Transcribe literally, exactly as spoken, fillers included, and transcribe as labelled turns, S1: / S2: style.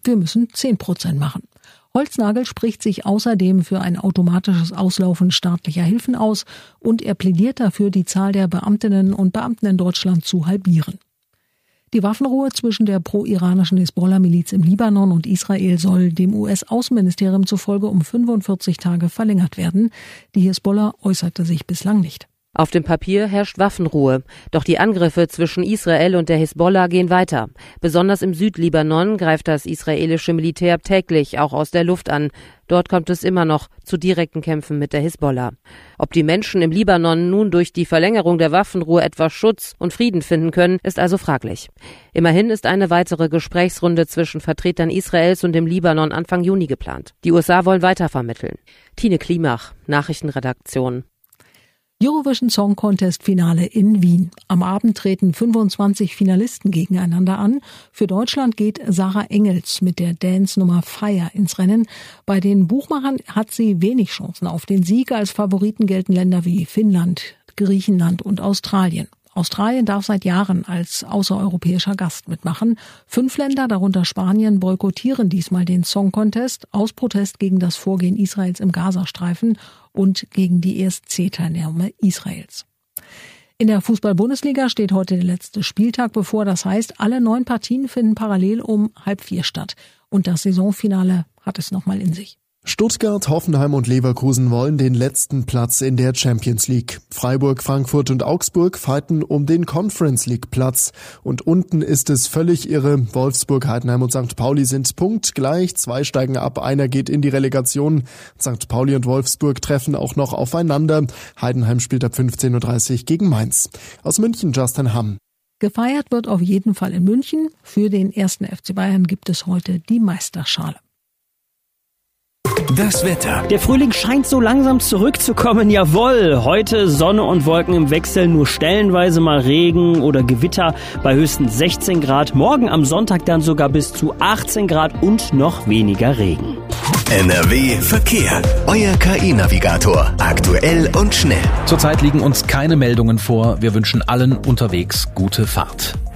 S1: wir müssen zehn Prozent machen. Holznagel spricht sich außerdem für ein automatisches Auslaufen staatlicher Hilfen aus und er plädiert dafür, die Zahl der Beamtinnen und Beamten in Deutschland zu halbieren. Die Waffenruhe zwischen der pro-iranischen Hisbollah-Miliz im Libanon und Israel soll dem U S-Außenministerium zufolge um fünfundvierzig Tage verlängert werden. Die Hisbollah äußerte sich bislang nicht.
S2: Auf dem Papier herrscht Waffenruhe. Doch die Angriffe zwischen Israel und der Hisbollah gehen weiter. Besonders im Südlibanon greift das israelische Militär täglich auch aus der Luft an. Dort kommt es immer noch zu direkten Kämpfen mit der Hisbollah. Ob die Menschen im Libanon nun durch die Verlängerung der Waffenruhe etwas Schutz und Frieden finden können, ist also fraglich. Immerhin ist eine weitere Gesprächsrunde zwischen Vertretern Israels und dem Libanon Anfang Juni geplant. Die U S A wollen weitervermitteln. Tine Klimach, Nachrichtenredaktion.
S1: Eurovision Song Contest Finale in Wien. Am Abend treten fünfundzwanzig Finalisten gegeneinander an. Für Deutschland geht Sarah Engels mit der Dance-Nummer Fire ins Rennen. Bei den Buchmachern hat sie wenig Chancen auf den Sieg. Als Favoriten gelten Länder wie Finnland, Griechenland und Australien. Australien darf seit Jahren als außereuropäischer Gast mitmachen. Fünf Länder, darunter Spanien, boykottieren diesmal den Song Contest aus Protest gegen das Vorgehen Israels im Gazastreifen und gegen die E S C-Teilnahme Israels. In der Fußball-Bundesliga steht heute der letzte Spieltag bevor. Das heißt, alle neun Partien finden parallel um halb vier statt. Und das Saisonfinale hat es nochmal in sich.
S3: Stuttgart, Hoffenheim und Leverkusen wollen den letzten Platz in der Champions League. Freiburg, Frankfurt und Augsburg fighten um den Conference League Platz. Und unten ist es völlig irre. Wolfsburg, Heidenheim und Sankt Pauli sind punktgleich. Zwei steigen ab, einer geht in die Relegation. Sankt Pauli und Wolfsburg treffen auch noch aufeinander. Heidenheim spielt ab fünfzehn Uhr dreißig gegen Mainz. Aus München, Justin Hamm.
S1: Gefeiert wird auf jeden Fall in München. Für den ersten F C Bayern gibt es heute die Meisterschale.
S4: Das Wetter.
S5: Der Frühling scheint so langsam zurückzukommen, jawohl. Heute Sonne und Wolken im Wechsel, nur stellenweise mal Regen oder Gewitter bei höchstens sechzehn Grad. Morgen am Sonntag dann sogar bis zu achtzehn Grad und noch weniger Regen.
S4: N R W Verkehr. Euer K I-Navigator. Aktuell und schnell.
S6: Zurzeit liegen uns keine Meldungen vor. Wir wünschen allen unterwegs gute Fahrt.